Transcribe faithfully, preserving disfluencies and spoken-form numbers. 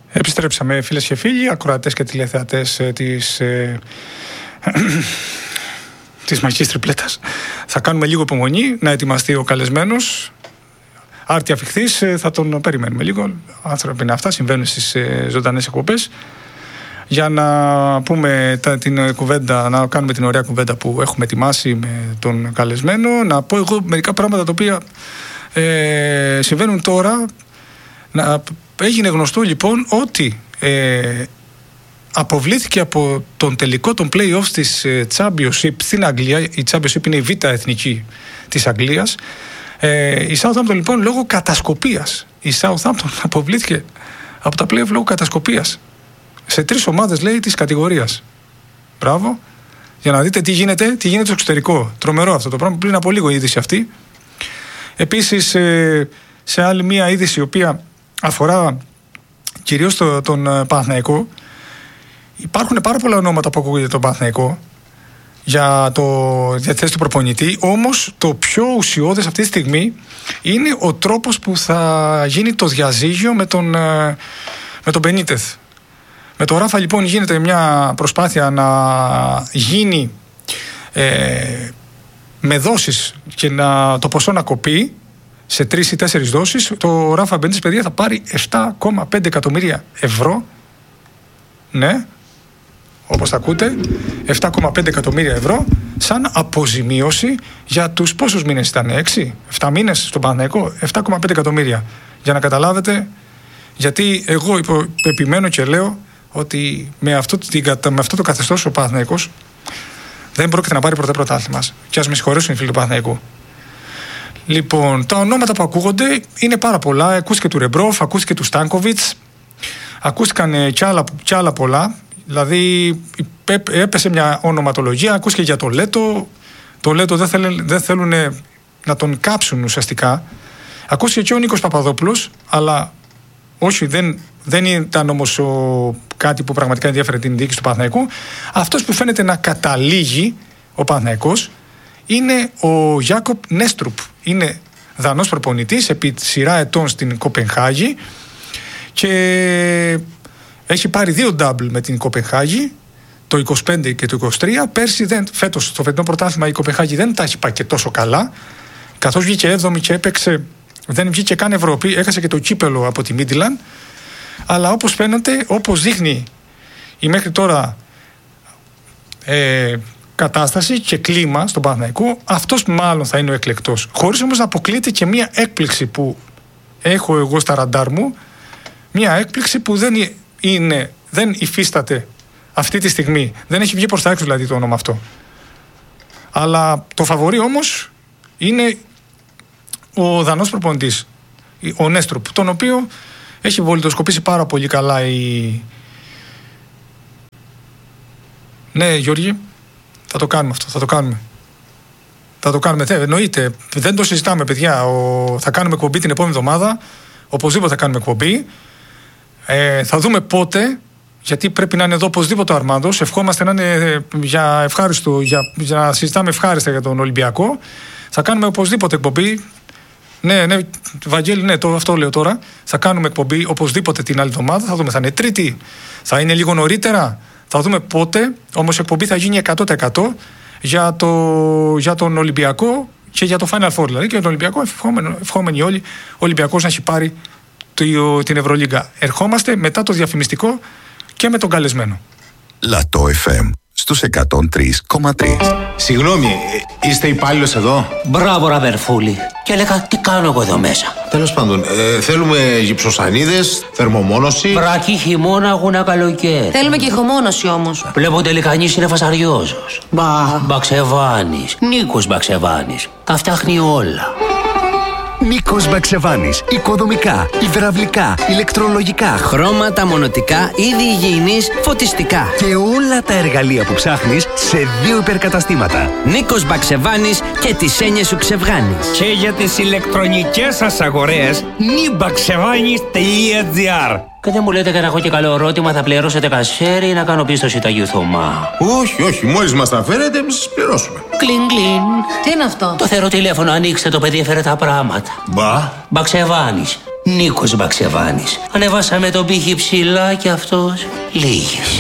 Επιστρέψαμε, φίλες και φίλοι, ακροατές και τηλεθεατές της, ε, της μαγικής τριπλέτας. Θα κάνουμε λίγο υπομονή να ετοιμαστεί ο καλεσμένος. Άρτη αφιχθής, θα τον περιμένουμε λίγο. Άνθρωποι είναι αυτά, συμβαίνουν στις ε, ζωντανές εκπομπές. Για να πούμε τα, την κουβέντα, να κάνουμε την ωραία κουβέντα που έχουμε ετοιμάσει με τον καλεσμένο. Να πω εγώ μερικά πράγματα τα οποία ε, συμβαίνουν τώρα. Να, έγινε γνωστό λοιπόν ότι ε, αποβλήθηκε από τον τελικό των play-offs της ε, Championship στην Αγγλία. Η Championship είναι η β' εθνική της Αγγλίας. Ε, η Southampton λοιπόν λόγω κατασκοπίας. Η Southampton αποβλήθηκε από τα play-off λόγω κατασκοπίας. Σε τρεις ομάδες λέει της κατηγορίας. Μπράβο. Για να δείτε τι γίνεται, τι γίνεται στο εξωτερικό. Τρομερό αυτό το πράγμα. Πριν από λίγο η είδηση αυτή. Επίσης ε, σε άλλη μία είδηση η οποία αφορά κυρίως το, τον Παναθηναϊκό. Υπάρχουν πάρα πολλά ονόματα που ακούγονται τον Παναθηναϊκό για το διαθέσεις του προπονητή. Όμως το πιο ουσιώδες αυτή τη στιγμή είναι ο τρόπος που θα γίνει το διαζύγιο με τον, με τον Μπενίτεθ. Με τον Ράφα λοιπόν γίνεται μια προσπάθεια να γίνει ε, με δόσεις και να, το ποσό να κοπεί σε τρεις ή τέσσερις δόσεις. Το Ράφα Μπενίτεθ, παιδιά, θα πάρει επτά κόμμα πέντε εκατομμύρια ευρώ. Ναι, όπως τα ακούτε, επτά κόμμα πέντε εκατομμύρια ευρώ σαν αποζημίωση για τους πόσους μήνες ήταν, έξι, επτά μήνες στον Παναθηναϊκό, επτά κόμμα πέντε εκατομμύρια. Για να καταλάβετε, γιατί εγώ υπο, επιμένω και λέω ότι με αυτό, με αυτό το καθεστώς ο Παναθηναϊκός δεν πρόκειται να πάρει ποτέ πρωτάθλημα. Και ας με συγχωρέσουν οι φίλοι του Παναθηναϊκού. Λοιπόν, τα ονόματα που ακούγονται είναι πάρα πολλά. Ακούστηκε του Ρεμπρόφ, ακούστηκε του Στάνκοβιτς, ακούστηκαν κι άλλα, κι άλλα πολλά. Δηλαδή έπεσε μια ονοματολογία, ακούστηκε για το Λέτο. Το Λέτο δεν, θέλ, δεν θέλουν να τον κάψουν ουσιαστικά. Ακούστηκε και ο Νίκος Παπαδόπουλος, αλλά όχι, δεν, δεν ήταν όμως ο, κάτι που πραγματικά ενδιαφέρει την διοίκηση του Παναθηναϊκού. Αυτός που φαίνεται να καταλήγει ο Παναθηναϊκός είναι ο Γιάκοπ Νέστρουπ. Είναι Δανός προπονητής επί σειρά ετών στην Κοπενχάγη και έχει πάρει δύο double με την Κοπενχάγη, το είκοσι πέντε και το είκοσι τρία. Πέρσι, δεν, φέτος, στο φετινό πρωτάθλημα η Κοπενχάγη δεν τα έχει πάει και τόσο καλά. Καθώς βγήκε έβδομη και έπαιξε, δεν βγήκε καν Ευρώπη, έχασε και το κύπελο από τη Μίτιλαν. Αλλά όπως φαίνεται, όπως δείχνει η μέχρι τώρα ε, κατάσταση και κλίμα στον Παναθηναϊκό, αυτός μάλλον θα είναι ο εκλεκτός. Χωρίς όμως να αποκλείεται και μία έκπληξη που έχω εγώ στα ραντάρ μου, μία έκπληξη που δεν είναι, δεν υφίσταται αυτή τη στιγμή. Δεν έχει βγει προς τα έξω δηλαδή το όνομα αυτό. Αλλά το φαβορί όμως είναι ο Δανός προπονητής, ο Νέστρουπ, τον οποίο έχει βολιδοσκοπήσει πάρα πολύ καλά η... Ναι, Γιώργη, θα το κάνουμε αυτό, θα το κάνουμε. Θα το κάνουμε, εννοείται. Δεν το συζητάμε, παιδιά. Ο... Θα κάνουμε εκπομπή την επόμενη εβδομάδα. Οπωσδήποτε θα κάνουμε εκπομπή. Ε, θα δούμε πότε, γιατί πρέπει να είναι εδώ οπωσδήποτε ο Αρμάντος. Ευχόμαστε να είναι για ευχάριστο, για, για να συζητάμε ευχάριστα για τον Ολυμπιακό. Θα κάνουμε οπωσδήποτε εκπομπή. Ναι, ναι, Βαγγέλη, ναι, το, αυτό λέω τώρα. Θα κάνουμε εκπομπή οπωσδήποτε την άλλη εβδομάδα. Θα δούμε, θα είναι Τρίτη, θα είναι λίγο νωρίτερα. Θα δούμε πότε. Όμως η εκπομπή θα γίνει εκατό τοις εκατό για, το, για τον Ολυμπιακό και για το Final Four. Δηλαδή και για τον Ολυμπιακό, ευχόμενοι όλοι, ο Ολυμπιακός να έχει πάρει το, την Ευρωλίγκα. Ερχόμαστε μετά το διαφημιστικό και με τον καλεσμένο. Λατό εφ εμ στους εκατόν τρία κόμμα τρία. Συγγνώμη, είστε υπάλληλος εδώ? Μπράβο, Ραβερφούλη. Και έλεγα, τι κάνω εγώ εδώ μέσα. Τέλος πάντων, ε, θέλουμε γυψοσανίδες, θερμομόνωση. Βρακή, χειμώνα, αγούνα, καλοκαίρι. Θέλουμε και ηχομόνωση όμως. Βλέπω τελικά κανείς είναι φασαριόζος. Μπα. Μπαξεβάνης. Νίκος Μπαξεβάνης. Τα φτιάχνει όλα. Νίκος Μπαξεβάνης. Οικοδομικά, υδραυλικά, ηλεκτρολογικά, χρώματα, μονοτικά, είδη υγιεινής, φωτιστικά. Και όλα τα εργαλεία που ψάχνεις σε δύο υπερκαταστήματα. Νίκος Μπαξεβάνης και τις έννοιες σου ξεβγάνεις. Και για τις ηλεκτρονικές σας αγορές, νιμπαξεβάνης τελεία τζι άρ. Και δεν μου λέτε και να έχω και καλό ερώτημα, θα πληρώσετε κασέρι ή να κάνω πίστοση του Αγίου Θωμά? Όχι, όχι, μόλις μας τα φέρετε, εμείς σας πληρώσουμε. Κλιν, κλιν. Τι είναι αυτό? Το θεωρώ τηλέφωνο, ανοίξτε το παιδί, έφερε τα πράγματα. Μπα. Μπαξεβάνης. Νίκος Μπαξεβάνης. Ανεβάσαμε τον πύχη ψηλά και αυτός λίγες.